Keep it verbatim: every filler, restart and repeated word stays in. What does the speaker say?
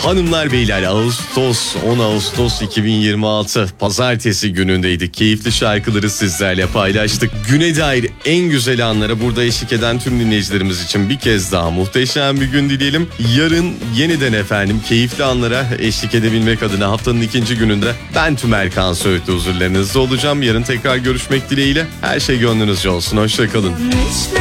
Hanımlar beyler, Ağustos on Ağustos iki bin yirmi altı Pazartesi günündeydik. Keyifli şarkıları sizlerle paylaştık. Güne dair en güzel anlara burada eşlik eden tüm dinleyicilerimiz için bir kez daha muhteşem bir gün dileyelim. Yarın yeniden efendim keyifli anlara eşlik edebilmek adına haftanın ikinci gününde ben Tüm Erkan Söğütlü huzurlarınızda olacağım. Yarın tekrar görüşmek dileğiyle. Her şey gönlünüzce olsun. Hoşça kalın.